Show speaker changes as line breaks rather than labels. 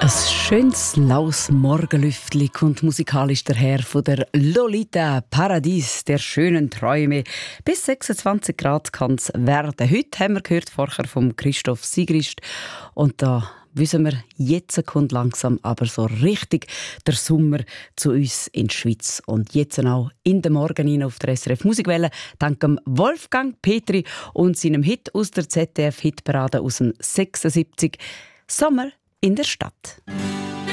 Ein schönes, laues Morgenlüftli kommt musikalisch daher von der Lolita, Paradies der schönen Träume. Bis 26 Grad kann es werden. Heute haben wir gehört vorher vom Christoph Sigrist. Und da wissen wir, jetzt kommt langsam aber so richtig der Sommer zu uns in die Schweiz. Und jetzt auch in den Morgen rein auf der SRF Musikwelle, dank Wolfgang Petri und seinem Hit aus der ZDF-Hitparade aus dem 76, «Sommer in der Stadt».